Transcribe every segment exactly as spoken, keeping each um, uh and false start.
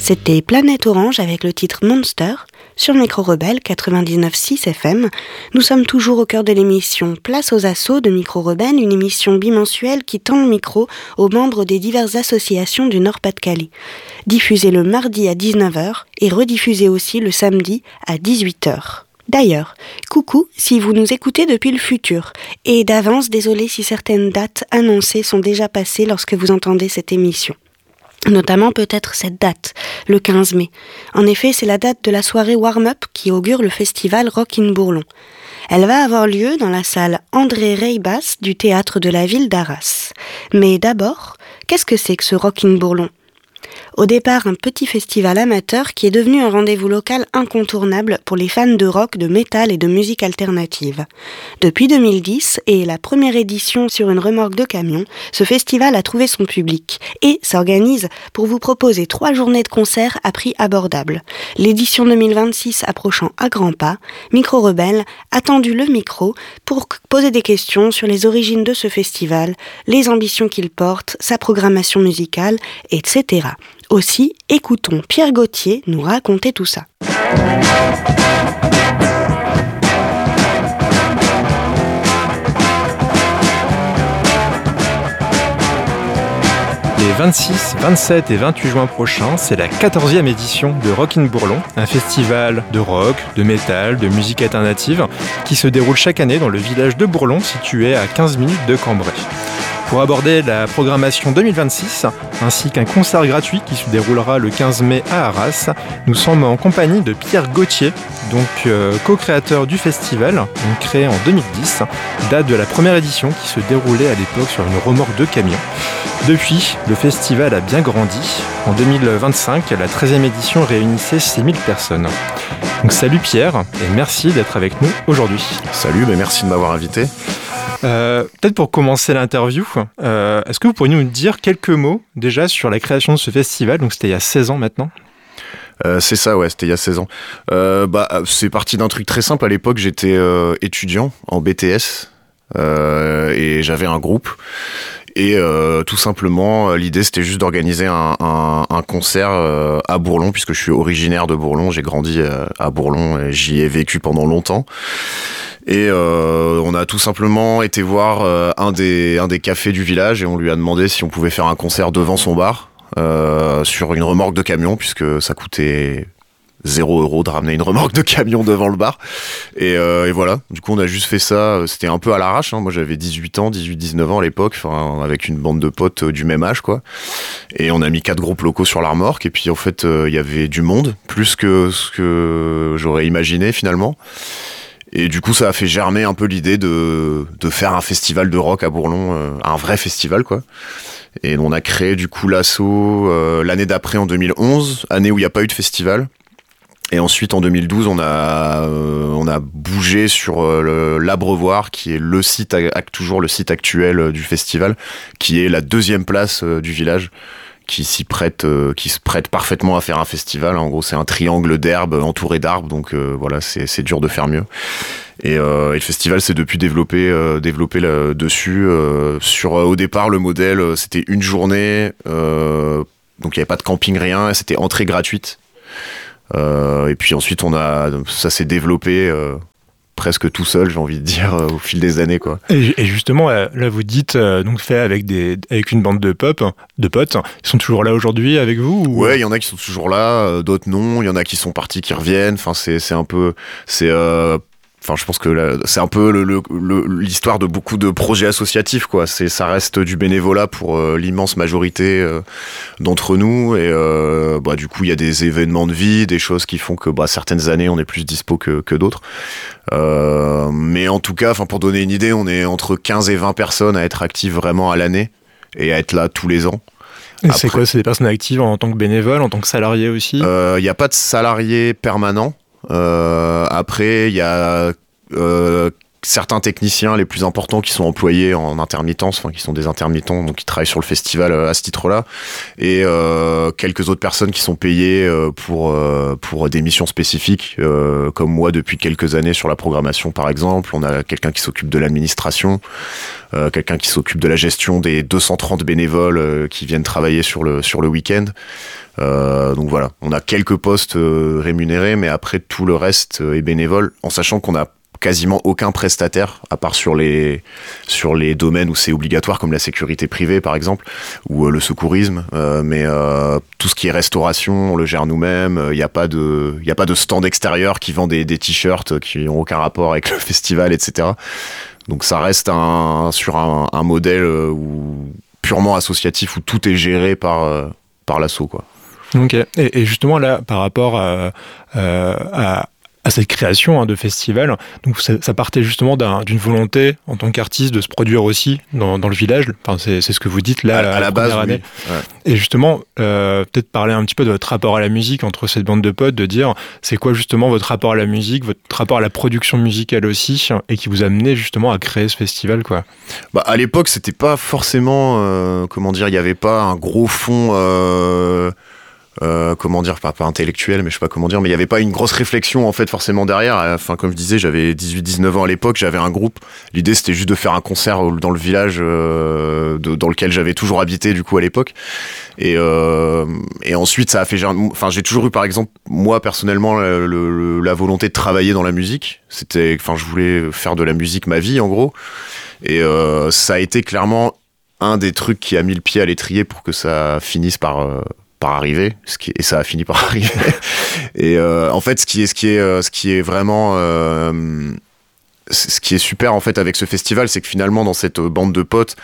C'était Planète Orange avec le titre Monster sur Micro Rebelle quatre-vingt-dix-neuf virgule six F M. Nous sommes toujours au cœur de l'émission Place aux Assauts de Micro Rebelle, une émission bimensuelle qui tend le micro aux membres des diverses associations du Nord-Pas-de-Calais. Diffusée le mardi à dix-neuf heures et rediffusée aussi le samedi à dix-huit heures. D'ailleurs, coucou si vous nous écoutez depuis le futur. Et d'avance, désolé si certaines dates annoncées sont déjà passées lorsque vous entendez cette émission. Notamment peut-être cette date, le quinze mai. En effet, c'est la date de la soirée warm-up qui augure le festival Rock in Bourlon. Elle va avoir lieu dans la salle André Reibas du théâtre de la ville d'Arras. Mais d'abord, qu'est-ce que c'est que ce Rock in Bourlon ? Au départ, un petit festival amateur qui est devenu un rendez-vous local incontournable pour les fans de rock, de métal et de musique alternative. Depuis deux mille dix et la première édition sur une remorque de camion, ce festival a trouvé son public et s'organise pour vous proposer trois journées de concerts à prix abordable. L'édition deux mille vingt-six approchant à grands pas, Micro Rebelle a tendu le micro pour poser des questions sur les origines de ce festival, les ambitions qu'il porte, sa programmation musicale, et cetera. Aussi, écoutons Pierre Gauthier nous raconter tout ça. Les vingt-six, vingt-sept et vingt-huit juin prochains, c'est la quatorzième édition de Rock in Bourlon, un festival de rock, de métal, de musique alternative qui se déroule chaque année dans le village de Bourlon, situé à quinze minutes de Cambrai. Pour aborder la programmation deux mille vingt-six, ainsi qu'un concert gratuit qui se déroulera le quinze mai à Arras, nous sommes en compagnie de Pierre Gauthier, donc euh, co-créateur du festival, donc créé en deux mille dix, date de la première édition qui se déroulait à l'époque sur une remorque de camion. Depuis, le festival a bien grandi. En deux mille vingt-cinq, la treizième édition réunissait six mille personnes. Donc salut Pierre, et merci d'être avec nous aujourd'hui. Salut, mais merci de m'avoir invité. Euh, peut-être pour commencer l'interview, euh, est-ce que vous pourriez nous dire quelques mots déjà sur la création de ce festival ? Donc c'était il y a seize ans maintenant. Euh, c'est ça, ouais, c'était il y a seize ans. Euh, bah, c'est parti d'un truc très simple. À l'époque, j'étais euh, étudiant en B T S euh, et j'avais un groupe. Et euh, tout simplement, l'idée c'était juste d'organiser un, un, un concert euh, à Bourlon, puisque je suis originaire de Bourlon, j'ai grandi euh, à Bourlon et j'y ai vécu pendant longtemps. Et euh, on a tout simplement été voir euh, un des un des cafés du village et on lui a demandé si on pouvait faire un concert devant son bar euh, sur une remorque de camion, puisque ça coûtait zéro euro de ramener une remorque de camion devant le bar. Et, euh, et voilà, du coup on a juste fait ça, c'était un peu à l'arrache, hein. Moi j'avais dix-huit ans, dix-huit dix-neuf ans à l'époque, enfin, avec une bande de potes du même âge, quoi. Et on a mis quatre groupes locaux sur la remorque, et puis en fait il euh, y avait du monde, plus que ce que j'aurais imaginé finalement. Et du coup, ça a fait germer un peu l'idée de, de faire un festival de rock à Bourlon, euh, un vrai festival, quoi. Et on a créé du coup l'asso euh, l'année d'après, en deux mille onze, année où il n'y a pas eu de festival. Et ensuite, en deux mille douze, on a, euh, on a bougé sur euh, le, l'Abreuvoir, qui est le site, toujours le site actuel euh, du festival, qui est la deuxième place euh, du village, qui s'y prête, euh, qui se prête parfaitement à faire un festival. En gros, c'est un triangle d'herbe entouré d'arbres, donc euh, voilà, c'est, c'est dur de faire mieux. Et, euh, et le festival s'est depuis développé, euh, développé là, dessus. Euh, sur, euh, au départ, le modèle, c'était une journée, euh, donc il n'y avait pas de camping, rien, c'était entrée gratuite. Euh, et puis ensuite, on a, ça s'est développé euh, presque tout seul, j'ai envie de dire, euh, au fil des années, quoi. Et, et justement, là, vous dites, euh, donc fait avec des, avec une bande de pop, de potes, ils sont toujours là aujourd'hui avec vous ou... Ouais, il y en a qui sont toujours là, euh, d'autres non. Il y en a qui sont partis, qui reviennent. Enfin, c'est, c'est un peu, c'est. Euh, Enfin, je pense que là, c'est un peu le, le, le, l'histoire de beaucoup de projets associatifs, quoi. C'est, ça reste du bénévolat pour euh, l'immense majorité euh, d'entre nous. Et euh, bah, du coup, il y a des événements de vie, des choses qui font que bah, certaines années, on est plus dispo que, que d'autres. Euh, mais en tout cas, enfin, pour donner une idée, on est entre quinze et vingt personnes à être actives vraiment à l'année et à être là tous les ans. Et c'est quoi, c'est des personnes actives en tant que bénévoles, en tant que salariés aussi ? Il euh, n'y a pas de salariés permanents. Euh, après, il y a euh, certains techniciens les plus importants qui sont employés en intermittence, enfin qui sont des intermittents, donc qui travaillent sur le festival euh, à ce titre-là, et euh, quelques autres personnes qui sont payées euh, pour euh, pour des missions spécifiques, euh, comme moi depuis quelques années sur la programmation par exemple. On a quelqu'un qui s'occupe de l'administration, euh, quelqu'un qui s'occupe de la gestion des deux cent trente bénévoles euh, qui viennent travailler sur le sur le week-end. Euh, donc voilà, on a quelques postes euh, rémunérés, mais après tout le reste euh, est bénévole, en sachant qu'on a quasiment aucun prestataire, à part sur les, sur les domaines où c'est obligatoire, comme la sécurité privée par exemple, ou euh, le secourisme, euh, mais euh, tout ce qui est restauration, on le gère nous-mêmes, il n'y a pas de, il n'y a pas de stand extérieur qui vend des, des t-shirts qui n'ont aucun rapport avec le festival, et cetera. Donc ça reste un, sur un, un modèle où, purement associatif, où tout est géré par, euh, par l'asso, quoi. Ok, et, et justement là, par rapport à, euh, à à cette création hein, de festival. Donc ça, ça partait justement d'un, d'une volonté en tant qu'artiste de se produire aussi dans, dans le village. Enfin, c'est, c'est ce que vous dites là à, la, à la, la base. Année. Oui. Ouais. Et justement, euh, peut-être parler un petit peu de votre rapport à la musique entre cette bande de potes, de dire c'est quoi justement votre rapport à la musique, votre rapport à la production musicale aussi, et qui vous a amené justement à créer ce festival, quoi. Bah à l'époque, c'était pas forcément euh, comment dire, il y avait pas un gros fond. Euh... Euh, comment dire, pas, pas intellectuel, mais je sais pas comment dire, mais il y avait pas une grosse réflexion en fait forcément derrière. Enfin, comme je disais, j'avais dix-huit dix-neuf ans à l'époque, j'avais un groupe. L'idée c'était juste de faire un concert dans le village euh, de, dans lequel j'avais toujours habité du coup à l'époque. Et, euh, et ensuite ça a fait, enfin j'ai toujours eu par exemple moi personnellement le, le, la volonté de travailler dans la musique. C'était, enfin je voulais faire de la musique ma vie en gros. Et euh, ça a été clairement un des trucs qui a mis le pied à l'étrier pour que ça finisse par euh, par arriver, ce qui est, et ça a fini par arriver. Et euh, en fait, ce qui est, ce qui est, euh, ce qui est vraiment, euh, ce qui est super en fait avec ce festival, c'est que finalement dans cette bande de potes,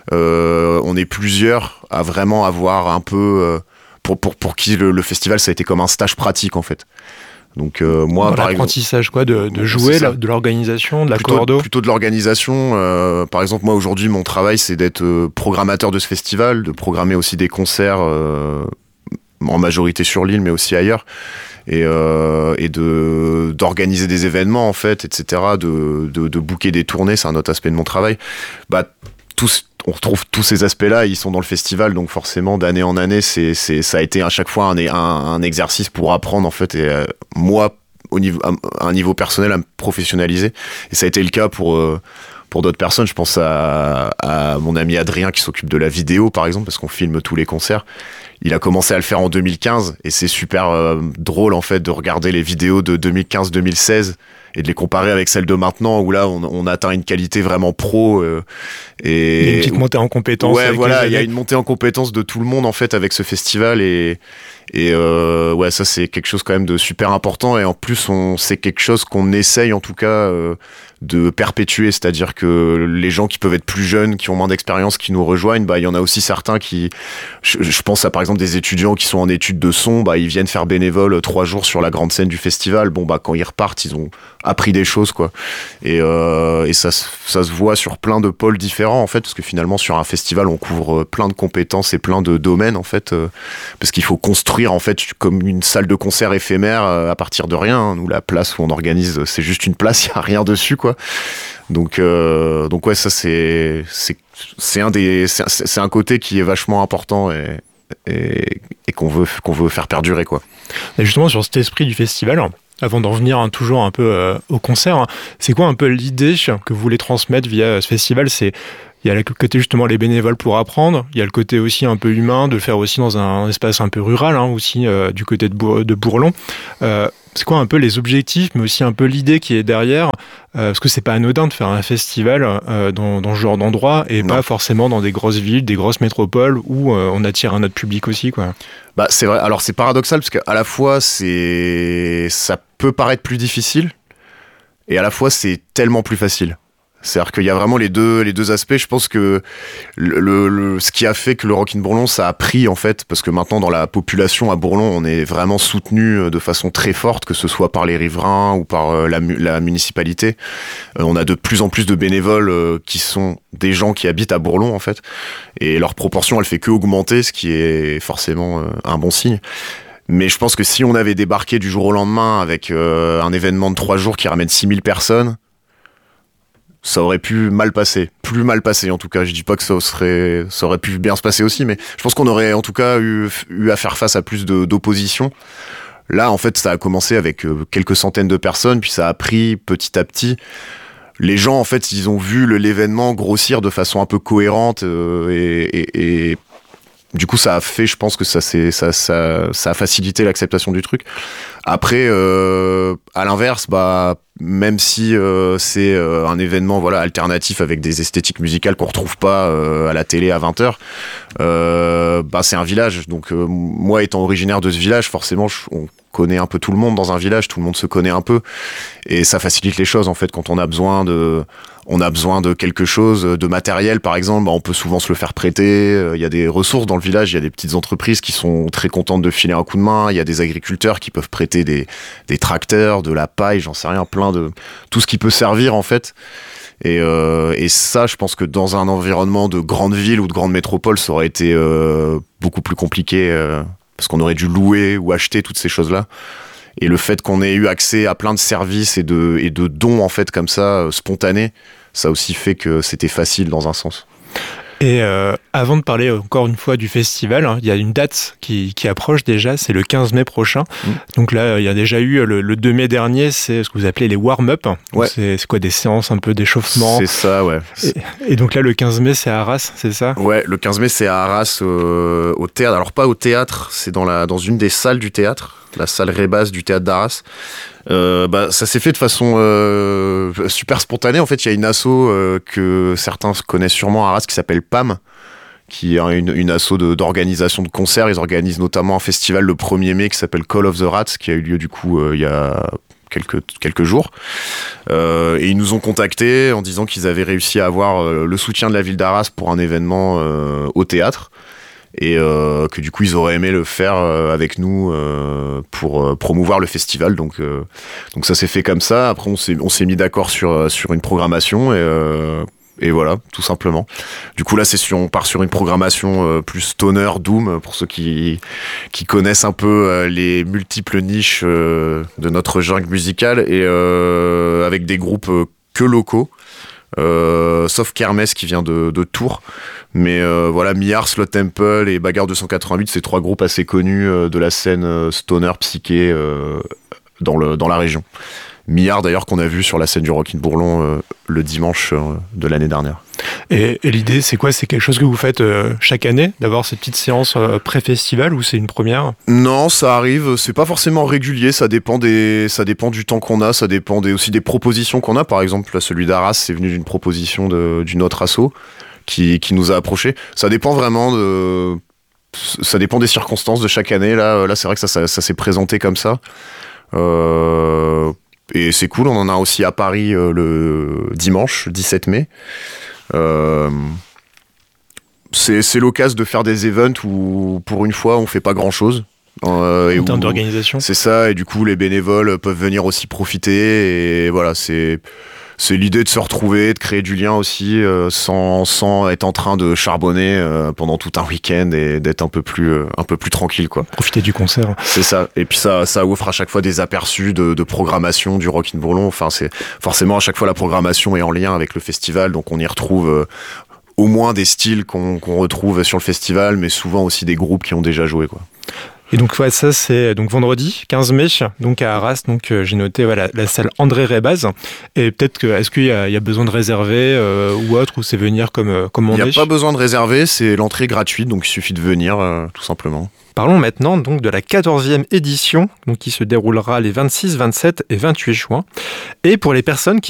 euh, on est plusieurs à vraiment avoir un peu, euh, pour pour pour qui le, le festival ça a été comme un stage pratique en fait. Donc euh, moi, dans par l'apprentissage quoi, de, de jouer, la, de l'organisation, de la plutôt, cordo. Plutôt de l'organisation. Euh, par exemple, moi aujourd'hui, mon travail, c'est d'être euh, programmateur de ce festival, de programmer aussi des concerts. Euh, en majorité sur l'île mais aussi ailleurs et, euh, et de d'organiser des événements en fait, etc., de, de, de booker des tournées, c'est un autre aspect de mon travail. Bah tous, on retrouve tous ces aspects là, ils sont dans le festival, donc forcément d'année en année c'est, c'est, ça a été à chaque fois un, un, un exercice pour apprendre en fait, et euh, moi au niveau, à un niveau personnel à me professionnaliser, et ça a été le cas pour euh, pour d'autres personnes. Je pense à, à mon ami Adrien qui s'occupe de la vidéo par exemple, parce qu'on filme tous les concerts. Il a commencé à le faire en deux mille quinze et c'est super euh, drôle en fait de regarder les vidéos de deux mille quinze deux mille seize et de les comparer avec celles de maintenant où là on, on atteint une qualité vraiment pro euh, et il y a une petite montée en compétences. Ouais, voilà, il y a une montée en compétences de tout le monde en fait avec ce festival, et et euh, ouais, ça c'est quelque chose quand même de super important, et en plus on c'est quelque chose qu'on essaye en tout cas euh, de perpétuer, c'est-à-dire que les gens qui peuvent être plus jeunes, qui ont moins d'expérience, qui nous rejoignent, bah il y en a aussi certains qui, je, je pense à par exemple des étudiants qui sont en études de son, bah ils viennent faire bénévole trois jours sur la grande scène du festival. Bon bah quand ils repartent, ils ont appris des choses quoi, et euh, et ça ça se voit sur plein de pôles différents en fait, parce que finalement sur un festival on couvre plein de compétences et plein de domaines en fait, euh, parce qu'il faut construire en fait comme une salle de concert éphémère euh, à partir de rien. Hein. Nous la place où on organise, c'est juste une place, il y a rien dessus quoi. Donc, euh, donc ouais, ça c'est c'est c'est un des c'est, c'est un côté qui est vachement important et et, et qu'on veut qu'on veut faire perdurer quoi. Et justement sur cet esprit du festival, avant d'en venir hein, toujours un peu euh, au concert, hein, c'est quoi un peu l'idée que vous voulez transmettre via ce festival? C'est il y a le côté justement les bénévoles pour apprendre, il y a le côté aussi un peu humain de le faire aussi dans un espace un peu rural hein, aussi euh, du côté de, Bour- de Bourlon. Euh, c'est quoi un peu les objectifs, mais aussi un peu l'idée qui est derrière, euh, parce que c'est pas anodin de faire un festival euh, dans, dans ce genre d'endroit et non. Pas forcément dans des grosses villes, des grosses métropoles où euh, on attire un autre public aussi quoi. Bah c'est vrai. Alors c'est paradoxal parce qu'à la fois c'est ça peut paraître plus difficile et à la fois c'est tellement plus facile. C'est-à-dire qu'il y a vraiment les deux, les deux aspects. Je pense que le, le, le, ce qui a fait que le Rock in Bourlon, ça a pris, en fait, parce que maintenant, dans la population à Bourlon, on est vraiment soutenu de façon très forte, que ce soit par les riverains ou par la, la municipalité. On a de plus en plus de bénévoles qui sont des gens qui habitent à Bourlon, en fait. Et leur proportion, elle fait que augmenter, ce qui est forcément un bon signe. Mais je pense que si on avait débarqué du jour au lendemain avec un événement de trois jours qui ramène six mille personnes, ça aurait pu mal passer, plus mal passer en tout cas. Je dis pas que ça serait, ça aurait pu bien se passer aussi, mais je pense qu'on aurait en tout cas eu, eu à faire face à plus de, d'opposition. Là, en fait, ça a commencé avec quelques centaines de personnes, puis ça a pris petit à petit. Les gens, en fait, ils ont vu le, l'événement grossir de façon un peu cohérente euh, et, et, et du coup, ça a fait, je pense que ça, c'est, ça, ça, ça a facilité l'acceptation du truc. Après, euh, à l'inverse, bah, même si euh, c'est euh, un événement voilà, alternatif avec des esthétiques musicales qu'on retrouve pas euh, à la télé à vingt heures, euh, bah, c'est un village. Donc, euh, moi, étant originaire de ce village, forcément, je, on connaît un peu tout le monde dans un village, tout le monde se connaît un peu. Et ça facilite les choses, en fait, quand on a besoin de... On a besoin de quelque chose, de matériel par exemple, bah on peut souvent se le faire prêter. Il y a des ressources dans le village, il y a des petites entreprises qui sont très contentes de filer un coup de main. Il y a des agriculteurs qui peuvent prêter des, des tracteurs, de la paille, j'en sais rien, plein de... Tout ce qui peut servir en fait. Et, euh, et ça, je pense que dans un environnement de grande ville ou de grande métropole, ça aurait été euh, beaucoup plus compliqué euh, parce qu'on aurait dû louer ou acheter toutes ces choses-là. Et le fait qu'on ait eu accès à plein de services et de, et de dons en fait comme ça, euh, spontanés, ça a aussi fait que c'était facile dans un sens. Et euh, avant de parler encore une fois du festival, hein, il y a une date qui, qui approche déjà, c'est le quinze mai prochain. Mmh. Donc là, il y a déjà eu le, le deux mai dernier, c'est ce que vous appelez les warm-up. Ouais. C'est, c'est quoi, des séances un peu d'échauffement? C'est ça, ouais. Et, et donc là, le quinze mai, c'est à Arras, c'est ça? Ouais, le quinze mai, c'est à Arras, euh, au théâtre. Alors pas au théâtre, c'est dans, la, dans une des salles du théâtre, la salle Rébas du théâtre d'Arras. Euh, bah, ça s'est fait de façon euh, super spontanée. En fait, il y a une asso euh, que certains connaissent sûrement à Arras qui s'appelle P A M, qui est une, une asso de, d'organisation de concerts. Ils organisent notamment un festival le premier mai qui s'appelle Call of the Rats, qui a eu lieu du coup euh, il y a quelques, quelques jours. Euh, et ils nous ont contactés en disant qu'ils avaient réussi à avoir euh, le soutien de la ville d'Arras pour un événement euh, au théâtre. Et euh, que du coup ils auraient aimé le faire euh, avec nous euh, pour euh, promouvoir le festival. Donc, euh, donc ça s'est fait comme ça. Après on s'est, on s'est mis d'accord sur, sur une programmation et, euh, et voilà, tout simplement. Du coup là c'est sur, on part sur une programmation euh, plus stoner, doom, pour ceux qui, qui connaissent un peu euh, les multiples niches euh, de notre jungle musicale, et euh, avec des groupes euh, que locaux. Euh, sauf Kermesse qui vient de, de Tours, mais euh, voilà, Millard, Slot Temple et Bagarre deux cent quatre-vingt-huit, c'est trois groupes assez connus euh, de la scène euh, stoner psyché euh, dans, le, dans la région. Millard d'ailleurs qu'on a vu sur la scène du Rock in Bourlon euh, le dimanche euh, de l'année dernière. Et, et l'idée c'est quoi? C'est quelque chose que vous faites euh, chaque année, d'avoir ces petites séances euh, pré-festival, ou c'est une première? Non, ça arrive, c'est pas forcément régulier, ça dépend, des, ça dépend du temps qu'on a, ça dépend des, aussi des propositions qu'on a. Par exemple, là, celui d'Arras, c'est venu d'une proposition de, d'une autre asso qui, qui nous a approchés. Ça dépend vraiment de... Ça dépend des circonstances de chaque année. Là, là c'est vrai que ça, ça, ça s'est présenté comme ça. Euh, et c'est cool, on en a aussi à Paris euh, le dimanche, dix-sept mai. Euh, c'est, c'est l'occasion de faire des events où pour une fois on fait pas grand chose euh, en termes d'organisation. C'est ça, et du coup les bénévoles peuvent venir aussi profiter, et voilà, c'est, c'est l'idée de se retrouver, de créer du lien aussi euh, sans, sans être en train de charbonner euh, pendant tout un week-end, et d'être un peu plus, euh, un peu plus tranquille quoi. Profiter du concert. C'est ça, et puis ça, ça offre à chaque fois des aperçus de, de programmation du Rock in Bourlon. Enfin, c'est forcément à chaque fois la programmation est en lien avec le festival, donc on y retrouve euh, au moins des styles qu'on, qu'on retrouve sur le festival, mais souvent aussi des groupes qui ont déjà joué quoi. Et donc ouais, ça c'est donc vendredi quinze mai, donc à Arras. Donc euh, j'ai noté voilà, la salle André Rébaz. Et peut-être que est-ce qu'il y a, il y a besoin de réserver euh, ou autre, ou c'est venir comme euh, comme on est? Il n'y a pas besoin de réserver, c'est l'entrée gratuite, donc il suffit de venir euh, tout simplement. Parlons maintenant donc de la quatorzième édition, donc qui se déroulera les vingt-six, vingt-sept et vingt-huit juin. Et pour les personnes qui